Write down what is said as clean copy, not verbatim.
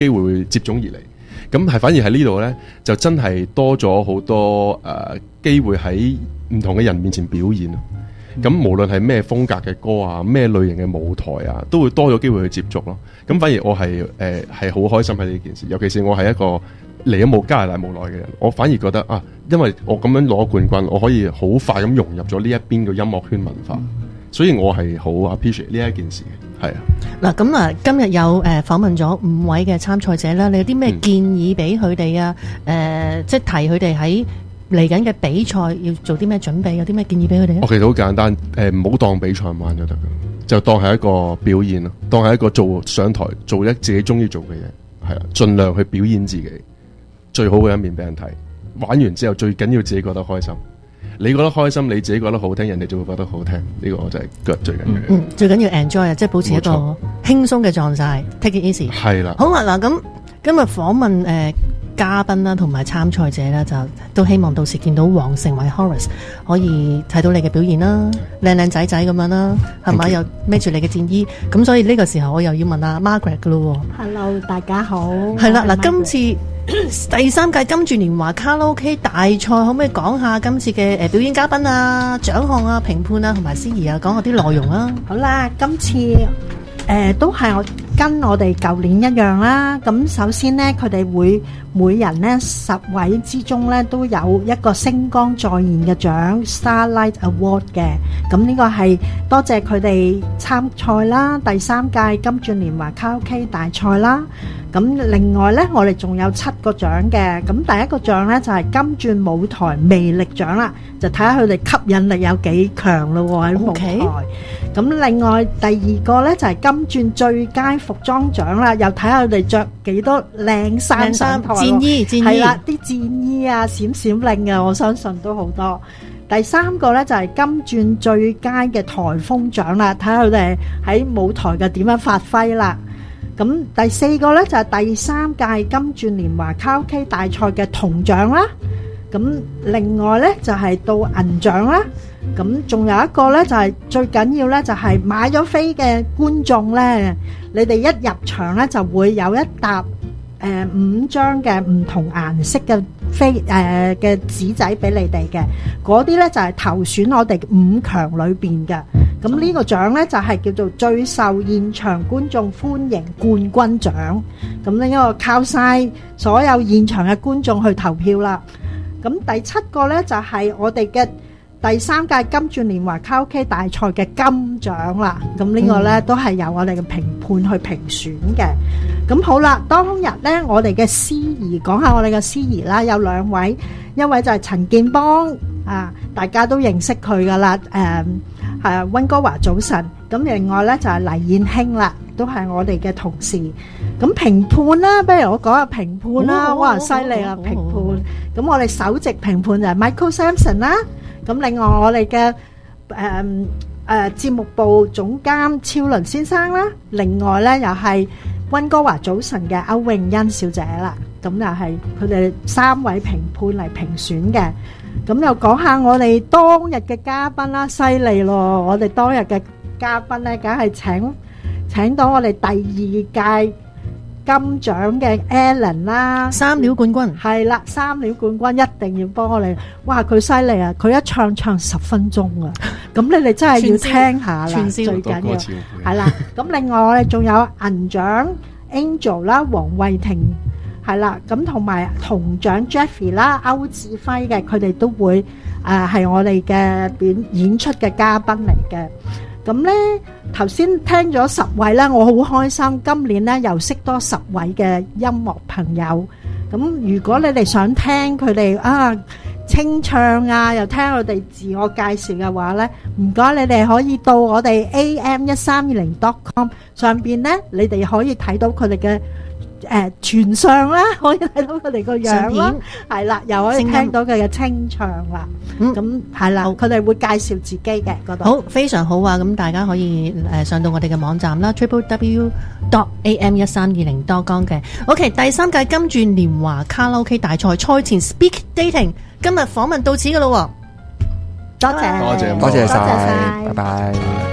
機會接踵而嚟。咁係反而喺呢度咧，就真係多咗好多機會喺唔同嘅人面前表演。咁無論係咩風格嘅歌啊，咩類型嘅舞台啊，都會多咗機會去接觸咯。咁反而我係好開心喺呢件事，尤其是我係一個嚟咗冇加拿大冇耐嘅人，我反而覺得啊，因為我咁樣攞冠軍，我可以好快咁融入咗呢一邊嘅音樂圈文化，所以我係好 appreciate 呢一件事嘅。係啊，嗱咁啊，今日有訪問咗5位嘅參賽者啦，你有啲咩建議俾佢哋啊？即係提佢哋喺嚟緊嘅比賽要做啲咩準備，有啲咩建議俾佢哋？ 我其實好簡單，唔好當比賽玩就得㗎，就當係一個表演咯，當係一個上台做一自己中意做嘅嘢，係啦，盡量去表演自己最好嘅一面俾人睇。玩完之後最緊要自己覺得開心，你覺得開心，你自己覺得好聽，人哋就會覺得好聽。呢個就係最緊要嘅。最緊要 enjoy 即係保持一個輕鬆嘅狀態 ，take it easy。 係啦。 好啊，嗱咁今日訪問嘉賓啦，同埋參賽者啦，就都希望到時見到黃成偉 Horace 可以睇到你嘅表現啦，靚靚仔仔咁樣啦，係咪？又孭住你嘅戰衣，咁所以呢個時候我又要問阿 Margaret 噶咯。 Hello， 大家好。 係啦，嗱，今次第3屆金鑽年華卡拉 OK 大賽，可唔可以講下今次嘅表演嘉賓啊、獎項啊、評判啊同埋司儀啊，講下啲內容啊？ 好啦，今次都係跟我哋舊年一樣啦。咁首先呢，佢哋會每人呢10位之中呢都有一個星光再現嘅獎 Starlight Award 嘅。咁呢個係多謝佢哋參賽啦，第3屆金鑽年華卡拉 OK 大賽啦。咁另外呢，我哋仲有7個獎嘅。咁第一個獎呢，就係金鑽舞台魅力獎啦，就睇下佢哋吸引力有幾強咯喎喺舞台。咁另外第2個呢，就係金鑽最佳服裝獎啦，又睇下佢哋着幾多靚衫上台。 戰衣係啦，啲戰衣啊閃閃令啊，我相信都好多。第3個呢，就係金鑽最佳嘅颱風獎啦，睇下佢哋喺舞台嘅點樣發揮啦。咁第4個呢，就係第3屆金鑽年華卡拉 OK 大賽嘅銅獎啦。咁另外呢，就係到銀獎啦。咁仲有一個呢，就係最緊要呢，就係買咗飛嘅觀眾呢，你哋一入場呢，就會有一沓5張嘅唔同顏色嘅飛嘅紙仔俾你哋嘅，嗰啲呢，就係投選我哋5強裏邊嘅。咁呢個獎呢，就係叫做最受現場觀眾歡迎冠軍獎。咁呢個靠晒所有現場嘅觀眾去投票啦。咁第7個呢，就係我哋嘅第3屆金鑽年華卡拉 OK 大賽嘅金獎啦。咁呢個呢，都係由我哋嘅評判去評選嘅。咁好啦，當日呢，我哋嘅司儀講下我哋嘅司儀啦，有2位，一位就係陳建邦啊，大家都認識佢噶啦。係溫哥華早晨。咁另外呢，就係黎燕卿啦，都係我哋嘅同事。咁評判啦，不如我講下評判啦。哇，犀利啊評判！咁我哋首席評判就係 Michael Sampson 啦。咁另外我哋嘅節目部總監超倫先生啦。另外呢，又係溫哥華早晨嘅歐詠欣小姐啦。咁又係佢哋3位評判嚟評選嘅。咁又講下我哋當日嘅嘉賓啦，犀利咯！我哋當日嘅嘉賓呢，梗係請到我哋第2屆金獎嘅 Alan 啦，3料冠軍係啦，3料冠軍一定要幫我哋。哇，佢犀利啊！佢一唱10分鐘啊！咁你哋真係要聽下啦，最緊要係啦。咁另外我哋仲有銀獎 Angel 啦，黃慧婷。係啦，咁同埋銅獎 Jeffrey 啦、歐志輝嘅，佢哋都會係我哋嘅演出嘅嘉賓嚟嘅。咁呢頭先聽咗10位啦，我好開心，今年呢又識多10位嘅音樂朋友。咁如果你哋想聽佢哋清唱啊，又聽佢哋自我介紹嘅話呢，唔該你哋可以到我哋 am1320.com 上邊呢，你哋可以睇到佢哋嘅全相啦，可以睇到佢哋個樣啦，係啦，又可以聽到佢嘅清唱啦。咁係啦，佢哋會介紹自己嘅嗰度。 好，非常好啊！咁大家可以上到我哋嘅網站啦 www.am1320.com 嘅。OK， 第3屆金鑽年華卡拉 OK 大賽賽前 speak dating， 今日訪問到此噶咯。 多謝， 多謝晒， 拜拜。